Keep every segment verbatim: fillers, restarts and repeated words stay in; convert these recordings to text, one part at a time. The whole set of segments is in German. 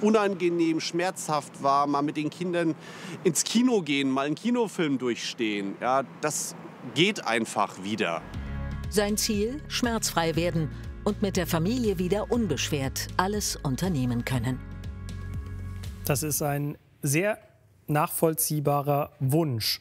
unangenehm, schmerzhaft war, mal mit den Kindern ins Kino gehen, mal einen Kinofilm durchstehen. Ja, das geht einfach wieder. Sein Ziel: schmerzfrei werden und mit der Familie wieder unbeschwert alles unternehmen können. Das ist ein sehr nachvollziehbarer Wunsch.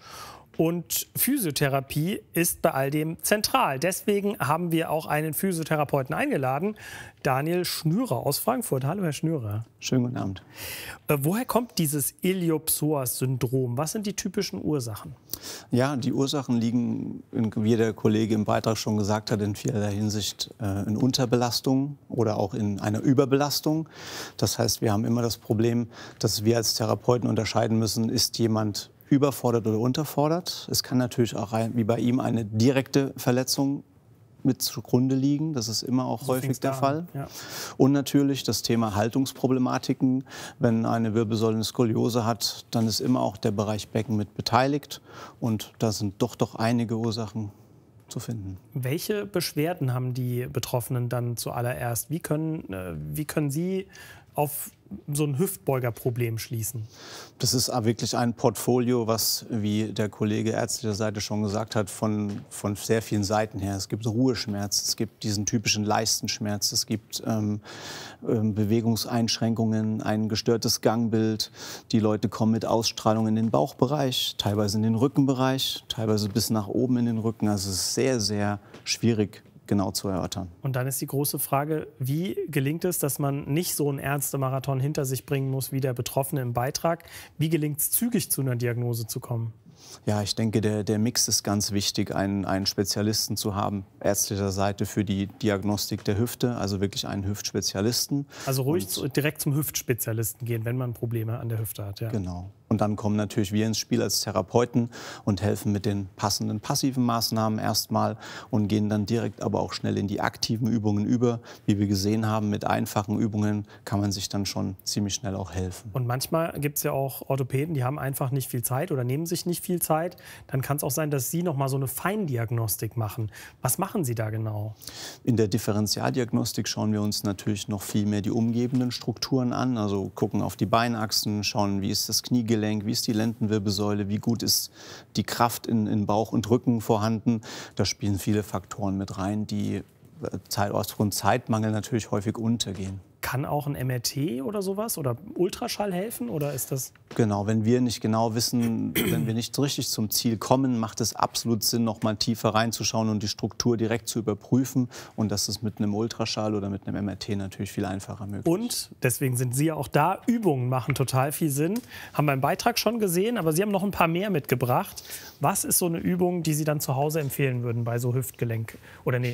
Und Physiotherapie ist bei all dem zentral. Deswegen haben wir auch einen Physiotherapeuten eingeladen, Daniel Schnürer aus Frankfurt. Hallo, Herr Schnürer. Schönen guten Abend. Äh, woher kommt dieses Iliopsoas-Syndrom? Was sind die typischen Ursachen? Ja, die Ursachen liegen, wie der Kollege im Beitrag schon gesagt hat, in vielerlei Hinsicht äh, in Unterbelastung oder auch in einer Überbelastung. Das heißt, wir haben immer das Problem, dass wir als Therapeuten unterscheiden müssen, ist jemand überfordert oder unterfordert. Es kann natürlich auch, wie bei ihm, eine direkte Verletzung mit zugrunde liegen. Das ist immer auch so häufig der Fall. Ja. Und natürlich das Thema Haltungsproblematiken. Wenn eine Wirbelsäule eine Skoliose hat, dann ist immer auch der Bereich Becken mit beteiligt. Und da sind doch doch einige Ursachen zu finden. Welche Beschwerden haben die Betroffenen dann zuallererst? Wie können, äh, wie können Sie auf so ein Hüftbeugerproblem schließen? Das ist wirklich ein Portfolio, was, wie der Kollege ärztlicher Seite schon gesagt hat, von, von sehr vielen Seiten her. Es gibt Ruheschmerz, es gibt diesen typischen Leistenschmerz, es gibt ähm, ähm, Bewegungseinschränkungen, ein gestörtes Gangbild. Die Leute kommen mit Ausstrahlung in den Bauchbereich, teilweise in den Rückenbereich, teilweise bis nach oben in den Rücken. Also es ist sehr, sehr schwierig genau zu erörtern. Und dann ist die große Frage, wie gelingt es, dass man nicht so einen Ärztemarathon hinter sich bringen muss wie der Betroffene im Beitrag? Wie gelingt es, zügig zu einer Diagnose zu kommen? Ja, ich denke, der, der Mix ist ganz wichtig, einen, einen Spezialisten zu haben, ärztlicher Seite für die Diagnostik der Hüfte, also wirklich einen Hüftspezialisten. Also ruhig zu, direkt zum Hüftspezialisten gehen, wenn man Probleme an der Hüfte hat. Ja. Genau. Und dann kommen natürlich wir ins Spiel als Therapeuten und helfen mit den passenden passiven Maßnahmen erstmal und gehen dann direkt aber auch schnell in die aktiven Übungen über. Wie wir gesehen haben, mit einfachen Übungen kann man sich dann schon ziemlich schnell auch helfen. Und manchmal gibt es ja auch Orthopäden, die haben einfach nicht viel Zeit oder nehmen sich nicht viel Zeit. Dann kann es auch sein, dass Sie noch mal so eine Feindiagnostik machen. Was machen Sie da genau? In der Differentialdiagnostik schauen wir uns natürlich noch viel mehr die umgebenden Strukturen an. Also gucken auf die Beinachsen, schauen, wie ist das Kniegelenk, wie ist die Lendenwirbelsäule, wie gut ist die Kraft in, in Bauch und Rücken vorhanden. Da spielen viele Faktoren mit rein, die aufgrund Zeitmangel natürlich häufig untergehen. Kann auch ein M R T oder sowas oder Ultraschall helfen, oder ist das? Genau, wenn wir nicht genau wissen, wenn wir nicht richtig zum Ziel kommen, macht es absolut Sinn, noch mal tiefer reinzuschauen und die Struktur direkt zu überprüfen. Und das ist mit einem Ultraschall oder mit einem M R T natürlich viel einfacher möglich. Und deswegen sind Sie ja auch da. Übungen machen total viel Sinn. Haben wir im Beitrag schon gesehen, aber Sie haben noch ein paar mehr mitgebracht. Was ist so eine Übung, die Sie dann zu Hause empfehlen würden bei so Hüftgelenk oder nee,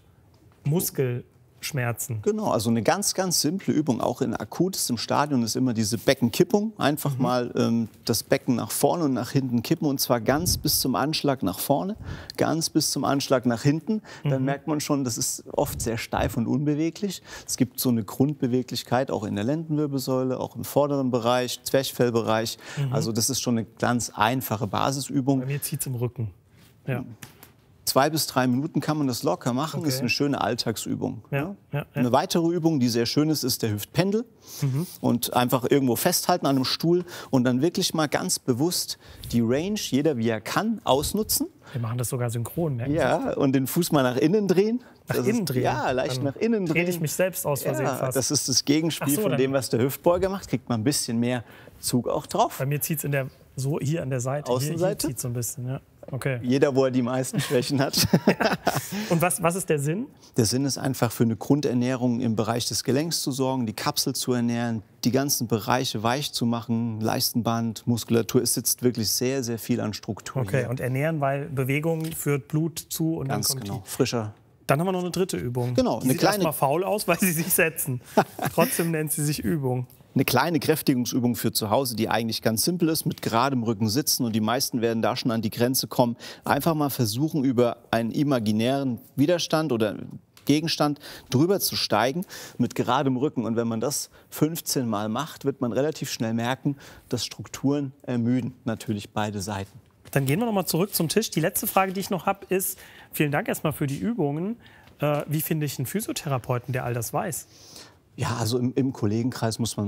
Hüftmuskel? Schmerzen. Genau, also eine ganz, ganz simple Übung, auch in akutestem Stadium, ist immer diese Beckenkippung. Einfach mhm. mal ähm, das Becken nach vorne und nach hinten kippen, und zwar ganz bis zum Anschlag nach vorne, ganz bis zum Anschlag nach hinten. Dann mhm. merkt man schon, das ist oft sehr steif und unbeweglich. Es gibt so eine Grundbeweglichkeit auch in der Lendenwirbelsäule, auch im vorderen Bereich, Zwerchfellbereich. Mhm. Also das ist schon eine ganz einfache Basisübung. Bei mir zieht es im Rücken. Ja. Zwei bis drei Minuten kann man das locker machen. Okay. Das ist eine schöne Alltagsübung. Ja, ja, ja. Eine weitere Übung, die sehr schön ist, ist der Hüftpendel. Mhm. Und einfach irgendwo festhalten an einem Stuhl und dann wirklich mal ganz bewusst die Range, jeder wie er kann, ausnutzen. Wir machen das sogar synchron, merken Sie? Ja, und den Fuß mal nach innen drehen. Nach das innen ist, drehen? Ja, leicht dann nach innen drehen. Drehe ich mich selbst aus Versehen ja, fast. Das ist das Gegenspiel so, von dem, was der Hüftbeuger macht. Kriegt man ein bisschen mehr Zug auch drauf. Bei mir zieht es in der, so hier an der Seite. Außenseite? Hier, hier zieht so ein bisschen, ja. Okay. Jeder, wo er die meisten Schwächen hat. Und was, was ist der Sinn? Der Sinn ist einfach, für eine Grundernährung im Bereich des Gelenks zu sorgen, die Kapsel zu ernähren, die ganzen Bereiche weich zu machen, Leistenband, Muskulatur. Es sitzt wirklich sehr, sehr viel an Struktur. Okay, hier. Und ernähren, weil Bewegung führt Blut zu und Ganz dann kommt genau. die... Frischer. Dann haben wir noch eine dritte Übung. Genau, die eine sieht kleine... erstmal faul aus, weil sie sich setzen. Trotzdem nennt sie sich Übung. Eine kleine Kräftigungsübung für zu Hause, die eigentlich ganz simpel ist, mit geradem Rücken sitzen, und die meisten werden da schon an die Grenze kommen. Einfach mal versuchen, über einen imaginären Widerstand oder Gegenstand drüber zu steigen mit geradem Rücken. Und wenn man das fünfzehn Mal macht, wird man relativ schnell merken, dass Strukturen ermüden, natürlich beide Seiten. Dann gehen wir noch mal zurück zum Tisch. Die letzte Frage, die ich noch habe, ist, vielen Dank erstmal für die Übungen. Äh, wie finde ich einen Physiotherapeuten, der all das weiß? Ja, also im, im Kollegenkreis muss man